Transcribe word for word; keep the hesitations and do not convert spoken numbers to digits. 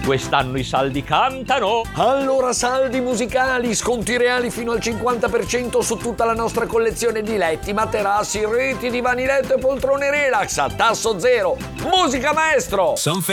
Quest'anno i saldi cantano. Allora saldi musicali, sconti reali fino al cinquanta per cento su tutta la nostra collezione di letti, materassi, reti, divani letto e poltrone relax a tasso zero. Musica maestro! Son